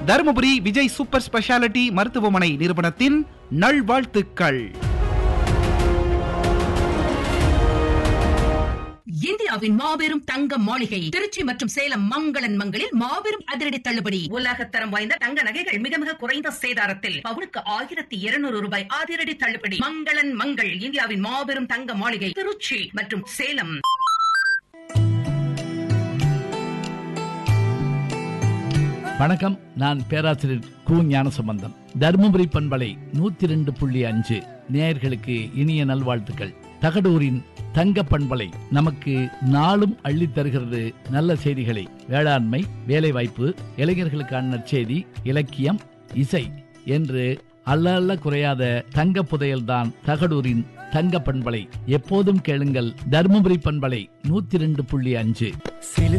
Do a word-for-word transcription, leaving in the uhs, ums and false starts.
Dharmapuri Vijay super speciality மருத்துவமனை நிறுவனத்தின் நல்வாழ்த்துக்கள். இந்தியாவின் மாபெரும் தங்க மாளிகை திருச்சி மற்றும் சேலம் மங்களன் மங்களில் மாபெரும் அதிரடி தள்ளுபடி. உலகத்தரம் வாய்ந்த தங்க நகைகள் மிக மிக குறைந்த சேதாரத்தில் பவுனுக்கு ஆயிரத்தி இருநூறு ரூபாய் அதிரடி தள்ளுபடி. மங்களன் மங்கள் இந்தியாவின் மாபெரும் தங்க மாளிகை திருச்சி மற்றும் சேலம். வணக்கம், நான் பேராசிரியர் கு ஞானசம்பந்தம். தருமபுரி பண்பலை நூத்தி ரெண்டு புள்ளி அஞ்சு நேயர்களுக்கு இனிய நல்வாழ்த்துக்கள். தகடூரின் தங்க பண்பலை நமக்கு நாளும் அள்ளி தருகிறது நல்ல செய்திகளை. வேளாண்மை, வேலைவாய்ப்பு, இளைஞர்களுக்கான நற்செய்தி, இலக்கியம், இசை என்று அல்ல அல்ல குறையாத தங்க புதையல்தான் தகடூரின் தங்க பண்பலை. எப்போதும் கேளுங்கள் தருமபுரி பண்பலை நூத்தி ரெண்டு புள்ளி அஞ்சு.